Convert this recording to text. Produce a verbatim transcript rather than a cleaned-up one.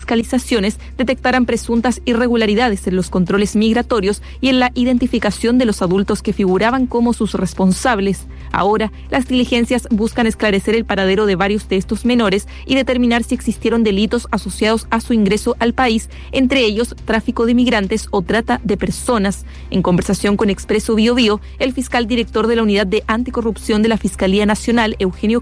fiscalizaciones detectaran presuntas irregularidades en los controles migratorios y en la identificación de los adultos que figuraban como sus responsables. Ahora, las diligencias buscan esclarecer el paradero de varios de estos menores y determinar si existieron delitos asociados a su ingreso al país, entre ellos tráfico de migrantes o trata de personas. En conversación con Expreso Biobío, el fiscal director de la Unidad de Anticorrupción de la Fiscalía Nacional, Eugenio